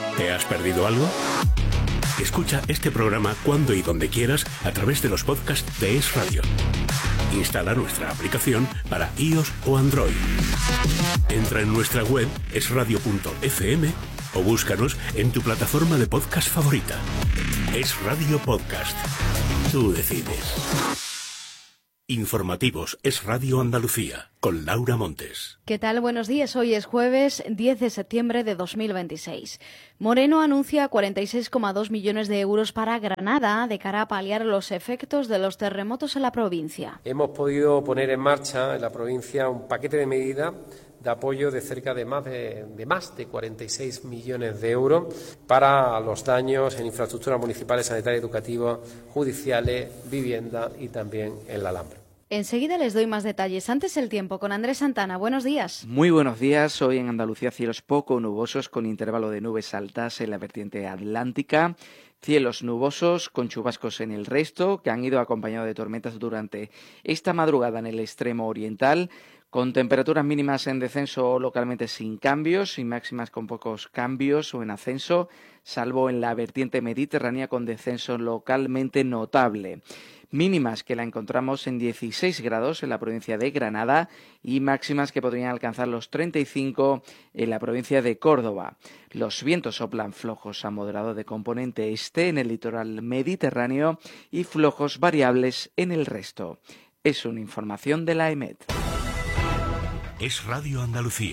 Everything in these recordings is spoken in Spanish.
¿Te has perdido algo? Escucha este programa cuando y donde quieras a través de los podcasts de Es Radio. Instala nuestra aplicación para iOS o Android. Entra en nuestra web esradio.fm o búscanos en tu plataforma de podcast favorita. Es Radio Podcast. Tú decides. Informativos Es Radio Andalucía, con Laura Montes. ¿Qué tal? Buenos días. Hoy es jueves 10 de septiembre de 2026. Moreno anuncia 46,2 millones de euros para Granada de cara a paliar los efectos de los terremotos en la provincia. Hemos podido poner en marcha en la provincia un paquete de medidas de apoyo de cerca de más de 46 millones de euros para los daños en infraestructuras municipales, sanitarias, educativas, judiciales, vivienda y también en la Alhambra. Enseguida les doy más detalles. Antes el tiempo con Andrés Santana. Buenos días. Muy buenos días. Hoy en Andalucía cielos poco nubosos con intervalo de nubes altas en la vertiente atlántica. Cielos nubosos con chubascos en el resto que han ido acompañados de tormentas durante esta madrugada en el extremo oriental, con temperaturas mínimas en descenso o localmente sin cambios y máximas con pocos cambios o en ascenso, salvo en la vertiente mediterránea con descenso localmente notable. Mínimas que la encontramos en 16 grados en la provincia de Granada y máximas que podrían alcanzar los 35 en la provincia de Córdoba. Los vientos soplan flojos a moderado de componente este en el litoral mediterráneo y flojos variables en el resto. Es una información de la EMET. Es Radio Andalucía.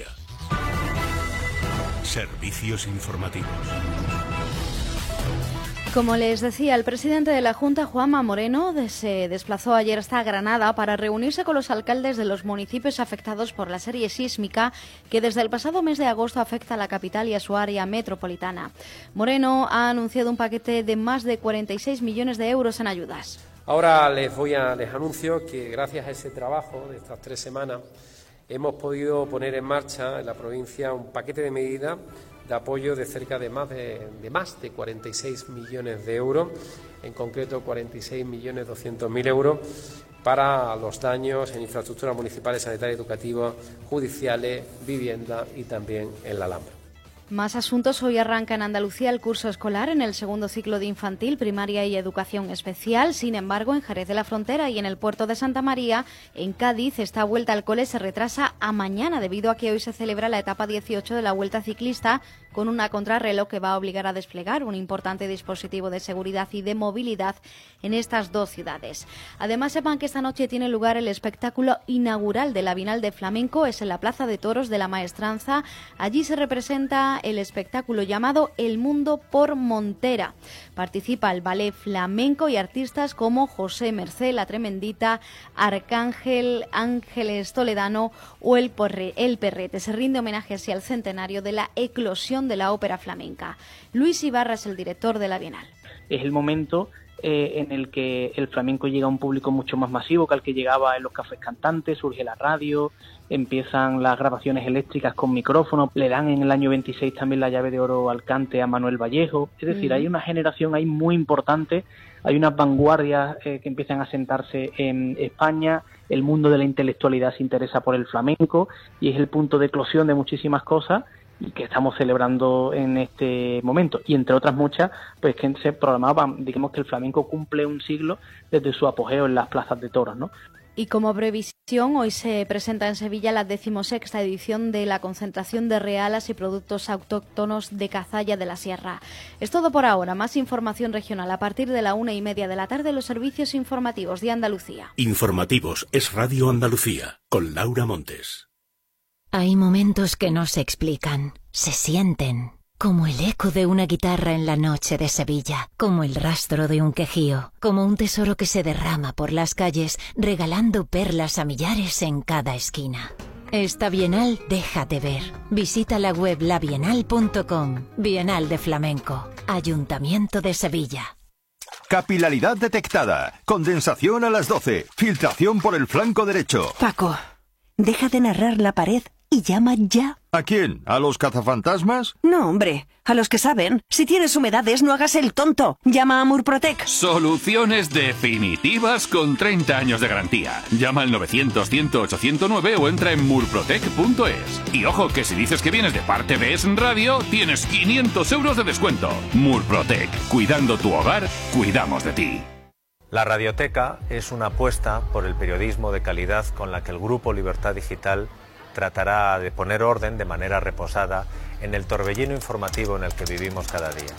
Servicios informativos. Como les decía, el presidente de la Junta, Juanma Moreno, se desplazó ayer hasta Granada para reunirse con los alcaldes de los municipios afectados por la serie sísmica que desde el pasado mes de agosto afecta a la capital y a su área metropolitana. Moreno ha anunciado un paquete de más de 46 millones de euros en ayudas. Ahora les anuncio que gracias a ese trabajo de estas 3 semanas hemos podido poner en marcha en la provincia un paquete de medidas de apoyo de cerca de más de 46 millones de euros, en concreto 46.200.000 euros para los daños en infraestructuras municipales, sanitarias, educativas, judiciales, vivienda y también en la Alhambra. Más asuntos. Hoy arranca en Andalucía el curso escolar en el segundo ciclo de infantil, primaria y educación especial. Sin embargo, en Jerez de la Frontera y en el puerto de Santa María, en Cádiz, esta vuelta al cole se retrasa a mañana debido a que hoy se celebra la etapa 18 de la Vuelta Ciclista con una contrarreloj que va a obligar a desplegar un importante dispositivo de seguridad y de movilidad en estas dos ciudades. Además, sepan que esta noche tiene lugar el espectáculo inaugural de la Bienal de Flamenco. Es en la Plaza de Toros de la Maestranza. Allí se representa el espectáculo llamado El Mundo por Montera. Participa el ballet flamenco y artistas como José Mercé, La Tremendita, Arcángel, Ángeles Toledano o el Perrete. Se rinde homenaje así al centenario de la eclosión de la ópera flamenca. Luis Ibarra es el director de la Bienal. Es el momento en el que el flamenco llega a un público mucho más masivo que al que llegaba en los cafés cantantes, surge la radio, empiezan las grabaciones eléctricas con micrófono, le dan en el año 26 también la llave de oro al cante a Manuel Vallejo, es decir, hay una generación ahí muy importante, hay unas vanguardias que empiezan a sentarse en España, el mundo de la intelectualidad se interesa por el flamenco y es el punto de eclosión de muchísimas cosas y que estamos celebrando en este momento. Y entre otras muchas, pues que se programaba, digamos que el flamenco cumple un siglo desde su apogeo en las plazas de toros, ¿no? Y como previsión, hoy se presenta en Sevilla la 16ª edición de la concentración de realas y productos autóctonos de Cazalla de la Sierra. Es todo por ahora. Más información regional a partir de la 1:30 de la tarde en los servicios informativos de Andalucía. Informativos Es Radio Andalucía, con Laura Montes. Hay momentos que no se explican, se sienten, como el eco de una guitarra en la noche de Sevilla, como el rastro de un quejío, como un tesoro que se derrama por las calles, regalando perlas a millares en cada esquina. Esta Bienal déjate ver. Visita la web labienal.com. Bienal de Flamenco. Ayuntamiento de Sevilla. Capilaridad detectada. Condensación a las 12. Filtración por el flanco derecho. Paco, deja de narrar la pared y llama ya. ¿A quién? ¿A los cazafantasmas? No, hombre, a los que saben. Si tienes humedades, no hagas el tonto. Llama a Murprotec. Soluciones definitivas con 30 años de garantía. Llama al 900-108-109 o entra en murprotec.es. Y ojo, que si dices que vienes de parte de Es Radio, tienes 500 euros de descuento. Murprotec. Cuidando tu hogar, cuidamos de ti. La Radioteca es una apuesta por el periodismo de calidad con la que el Grupo Libertad Digital tratará de poner orden de manera reposada en el torbellino informativo en el que vivimos cada día.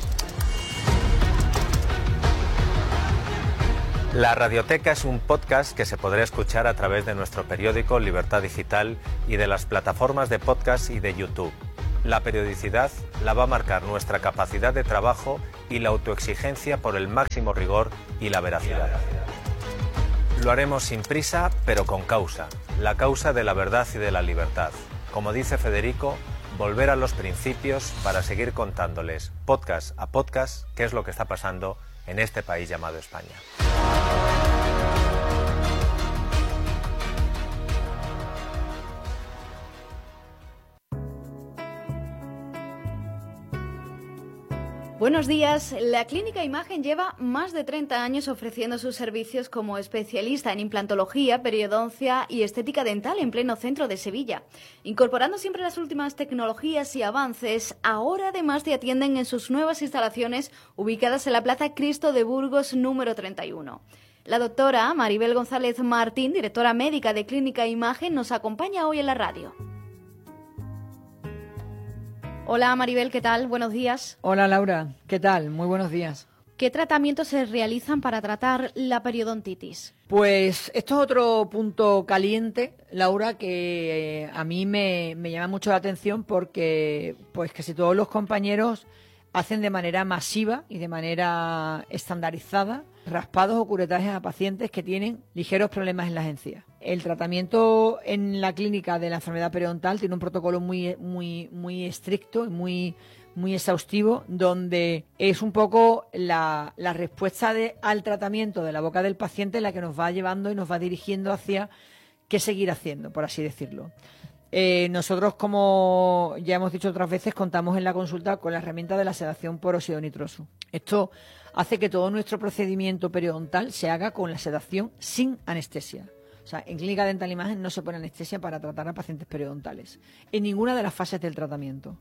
La Radioteca es un podcast que se podrá escuchar a través de nuestro periódico Libertad Digital y de las plataformas de podcast y de YouTube. La periodicidad la va a marcar nuestra capacidad de trabajo y la autoexigencia por el máximo rigor y la veracidad. Lo haremos sin prisa, pero con causa. La causa de la verdad y de la libertad. Como dice Federico, volver a los principios para seguir contándoles, podcast a podcast, qué es lo que está pasando en este país llamado España. Buenos días. La Clínica Imagen lleva más de 30 años ofreciendo sus servicios como especialista en implantología, periodoncia y estética dental en pleno centro de Sevilla. Incorporando siempre las últimas tecnologías y avances, ahora además te atienden en sus nuevas instalaciones ubicadas en la Plaza Cristo de Burgos número 31. La doctora Maribel González Martín, directora médica de Clínica Imagen, nos acompaña hoy en la radio. Hola Maribel, ¿qué tal? Buenos días. Hola Laura, ¿qué tal? Muy buenos días. ¿Qué tratamientos se realizan para tratar la periodontitis? Pues esto es otro punto caliente, Laura, que a mí me llama mucho la atención porque pues casi todos los compañeros hacen de manera masiva y de manera estandarizada raspados o curetajes a pacientes que tienen ligeros problemas en las encías. El tratamiento en la clínica de la enfermedad periodontal tiene un protocolo muy estricto y muy exhaustivo, donde es un poco la respuesta al tratamiento de la boca del paciente la que nos va llevando y nos va dirigiendo hacia qué seguir haciendo, por así decirlo. Nosotros, como ya hemos dicho otras veces, contamos en la consulta con la herramienta de la sedación por óxido nitroso. Esto hace que todo nuestro procedimiento periodontal se haga con la sedación sin anestesia. O sea, en Clínica Dental Imagen no se pone anestesia para tratar a pacientes periodontales, en ninguna de las fases del tratamiento.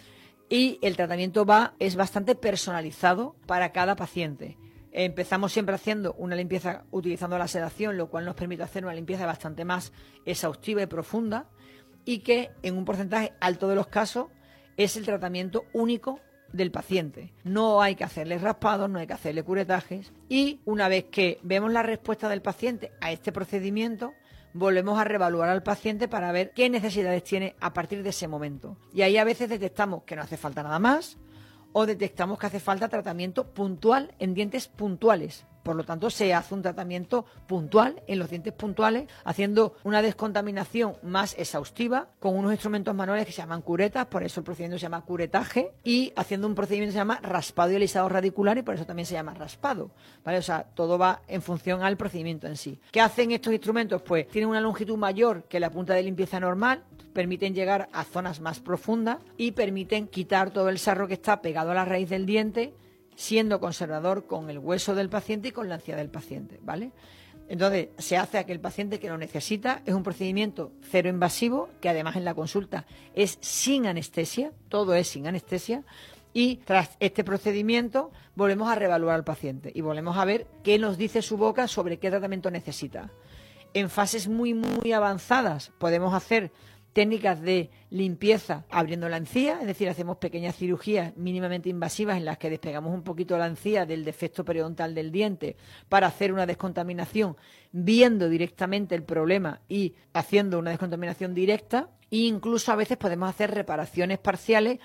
Y el tratamiento es bastante personalizado para cada paciente. Empezamos siempre haciendo una limpieza utilizando la sedación, lo cual nos permite hacer una limpieza bastante más exhaustiva y profunda, y que en un porcentaje alto de los casos es el tratamiento único del paciente. No hay que hacerle raspados, no hay que hacerle curetajes, y una vez que vemos la respuesta del paciente a este procedimiento, volvemos a reevaluar al paciente para ver qué necesidades tiene a partir de ese momento. Y ahí a veces detectamos que no hace falta nada más o detectamos que hace falta tratamiento puntual en dientes puntuales. Por lo tanto, se hace un tratamiento puntual en los dientes puntuales, haciendo una descontaminación más exhaustiva con unos instrumentos manuales que se llaman curetas, por eso el procedimiento se llama curetaje, y haciendo un procedimiento que se llama raspado y alisado radicular, y por eso también se llama raspado, ¿vale? O sea, todo va en función al procedimiento en sí. ¿Qué hacen estos instrumentos? Pues tienen una longitud mayor que la punta de limpieza normal, permiten llegar a zonas más profundas y permiten quitar todo el sarro que está pegado a la raíz del diente, siendo conservador con el hueso del paciente y con la encía del paciente, ¿vale? Entonces, se hace a aquel paciente que lo necesita. Es un procedimiento cero invasivo, que además en la consulta es sin anestesia, todo es sin anestesia, y tras este procedimiento volvemos a reevaluar al paciente y volvemos a ver qué nos dice su boca sobre qué tratamiento necesita. En fases muy avanzadas podemos hacer técnicas de limpieza abriendo la encía, es decir, hacemos pequeñas cirugías mínimamente invasivas en las que despegamos un poquito la encía del defecto periodontal del diente para hacer una descontaminación, viendo directamente el problema y haciendo una descontaminación directa. E incluso a veces podemos hacer reparaciones parciales.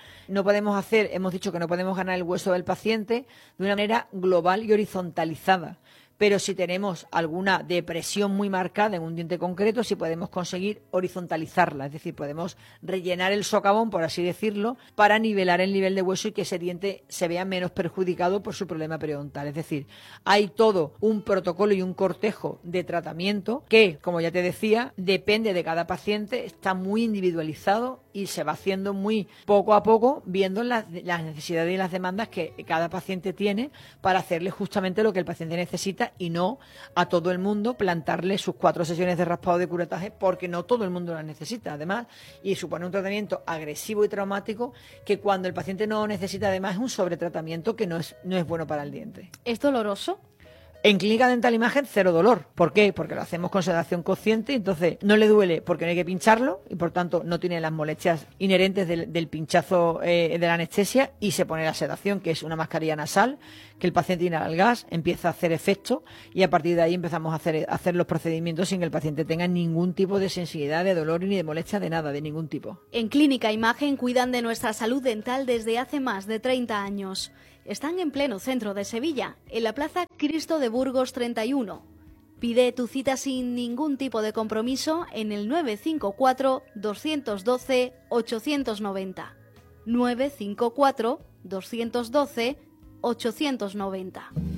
Hemos dicho que no podemos ganar el hueso del paciente de una manera global y horizontalizada, pero si tenemos alguna depresión muy marcada en un diente concreto, sí podemos conseguir horizontalizarla, es decir, podemos rellenar el socavón, por así decirlo, para nivelar el nivel de hueso y que ese diente se vea menos perjudicado por su problema periodontal. Es decir, hay todo un protocolo y un cortejo de tratamiento que, como ya te decía, depende de cada paciente, está muy individualizado y se va haciendo muy poco a poco, viendo las necesidades y las demandas que cada paciente tiene para hacerle justamente lo que el paciente necesita y no a todo el mundo plantarle sus 4 sesiones de raspado de curetaje, porque no todo el mundo las necesita, además, y supone un tratamiento agresivo y traumático que cuando el paciente no necesita, además, es un sobretratamiento que no es bueno para el diente. ¿Es doloroso? En Clínica Dental Imagen, 0 dolor. ¿Por qué? Porque lo hacemos con sedación consciente, entonces no le duele porque no hay que pincharlo y por tanto no tiene las molestias inherentes del pinchazo de la anestesia, y se pone la sedación, que es una mascarilla nasal, que el paciente inhala el gas, empieza a hacer efecto y a partir de ahí empezamos a hacer los procedimientos sin que el paciente tenga ningún tipo de sensibilidad, de dolor ni de molestia, de nada, de ningún tipo. En Clínica Imagen cuidan de nuestra salud dental desde hace más de 30 años. Están en pleno centro de Sevilla, en la Plaza Cristo de Burgos 31. Pide tu cita sin ningún tipo de compromiso en el 954-212-890. 954-212-890.